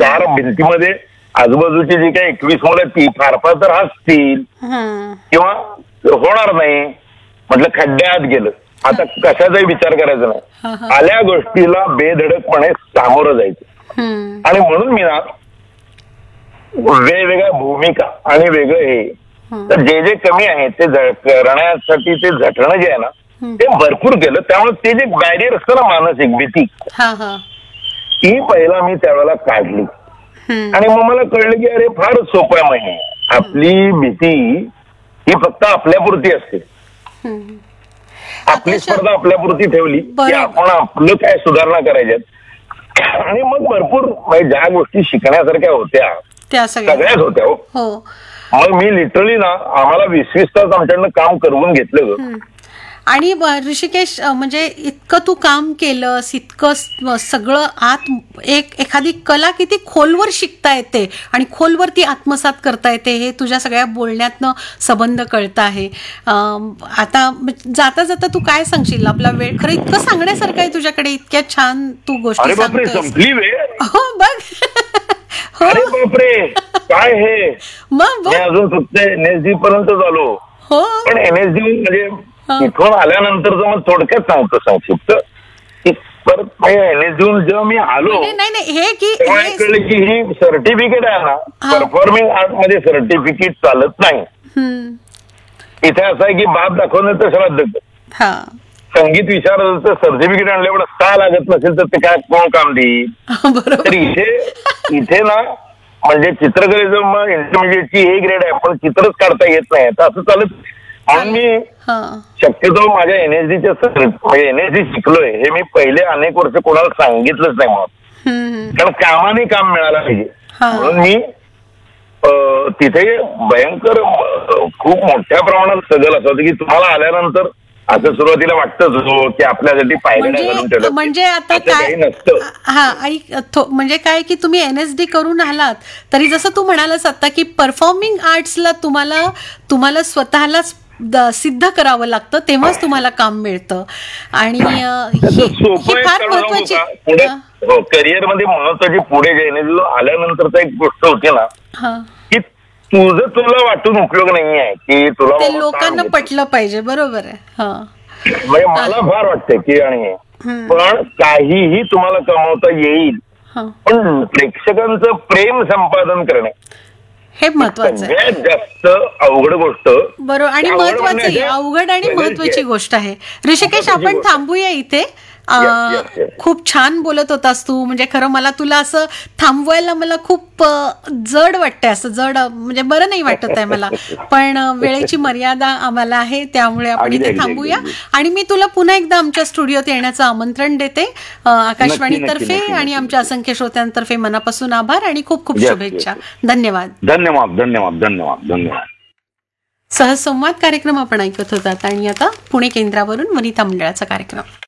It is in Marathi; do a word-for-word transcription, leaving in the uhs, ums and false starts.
चार भिंतीमध्ये आजूबाजूची जी काही एकवीस मुलं ती फार फार तर हसतील किंवा होणार नाही. म्हटलं खड्ड्यात गेलं, आता कशाचाही विचार करायचा नाही, आल्या गोष्टीला बेधडकपणे सामोरं जायचं. आणि म्हणून मी ना वेगवेगळ्या भूमिका आणि वेगळं हे तर जे जे कमी आहे ते करण्यासाठी ते झटणं जे आहे ना ते भरपूर केलं. त्यामुळे ते जे बॅरियर असतं ना मानसिक भीती, ती पहिला मी त्यावेळेला काढली. आणि मग मला कळलं की अरे फार सोपं आहे. म्हणजे आपली भीती ही फक्त आपल्यापुरती असते. आपली स्पर्धा आपल्यापुरती ठेवली की आपण आपलं काय सुधारणा करायच्यात. आणि मग भरपूर म्हणजे ज्या गोष्टी शिकण्यासारख्या होत्या त्या सगळ्याच होत्या. हो, मग मी लिटरली ना आम्हाला वीस वीस तास आमच्याकडनं काम करवून घेतलं. आणि ऋषिकेश, म्हणजे इतकं तू काम केलंस, इतकं सगळं आत, एक एखादी कला किती खोलवर शिकता येते आणि खोलवर ती आत्मसात करता येते हे तुझ्या सगळ्या बोलण्यातनं संबंध कळतं आहे. आता जाता जाता तू काय सांगशील? आपला वेळ खरं इतकं सांगण्यासारखं आहे तुझ्याकडे, इतक्या छान तू गोष्टी संपली वेळ. हो बघ. अरे बापरे, काय हे, मग अजून फक्त एनएसडी पर्यंत झालो. हो, पण एनएसडी म्हणजे इथून आल्यानंतर मग थोडक्यात सांगतो संक्षिप्त. परत एनएसडी जेव्हा मी आलो हे की कळलं की ही सर्टिफिकेट आहे ना, परफॉर्मिंग आर्ट मध्ये सर्टिफिकेट चालत नाही. इथे असं आहे की बाप दाखवण्याचं श्राद्ध, संगीत विशारदाचं सर्टिफिकेट आणल्यावर का लागत नसेल तर ते काय कोण काम देईल. तर इथे इथे ना म्हणजे चित्रकलेचं मग इंटरमिजिएटची हे ग्रेड आहे पण चित्रच काढता येत नाही, तर असं चालत. म्हणून मी शक्यतो माझ्या एनएसडीच्या म्हणजे एनएसडी शिकलोय हे मी पहिले अनेक वर्ष कोणाला सांगितलंच नाही. मग कारण कामाने काम मिळालं पाहिजे म्हणून मी तिथे भयंकर खूप मोठ्या प्रमाणात स्ट्रगल असं होतं की तुम्हाला आल्यानंतर असं सुरुवातीला वाटतच की आपल्यासाठी पाहिजे. म्हणजे आता काय नसतं. हा ऐक, म्हणजे काय की तुम्ही एनएसडी करून आलात तरी जसं तू म्हणालास आता की परफॉर्मिंग आर्ट्सला तुम्हाला तुम्हाला स्वतःलाच सिद्ध करावं लागतं तेव्हाच तुम्हाला काम मिळतं. आणि ही फार महत्वाची करिअर मध्ये महत्वाची पुढे एनएसडी आल्यानंतर एक गोष्ट होती ना की तुझं तुला वाटून उपयोग नाही आहे की तुला ते लोकांना पटलं पाहिजे. बरोबर आहे. म्हणजे मला फार वाटतंय की आणि पण काहीही तुम्हाला कमवता येईल पण प्रेक्षकांचं प्रेम संपादन करणे हे महत्वाचं आहे. सगळ्यात जास्त अवघड गोष्ट. बरोबर, आणि महत्वाची अवघड आणि महत्वाची गोष्ट आहे. ऋषिकेश, आपण थांबूया इथे. खूप छान बोलत होतास तू. म्हणजे खरं मला तुला असं थांबवायला मला खूप जड वाटतंय, असं जड म्हणजे बरं नाही वाटत आहे मला, पण वेळेची मर्यादा आम्हाला आहे त्यामुळे आपण इथे थांबूया. आणि मी तुला पुन्हा एकदा आमच्या स्टुडिओत येण्याचं आमंत्रण देते. आकाशवाणीतर्फे आणि आमच्या असंख्य श्रोत्यांतर्फे मनापासून आभार आणि खूप खूप शुभेच्छा. धन्यवाद. धन्यवाद धन्यवाद धन्यवाद धन्यवाद. सहज संवाद कार्यक्रम आपण ऐकत होतात आणि आता पुणे केंद्रावरून वनिता मंडळाचा कार्यक्रम.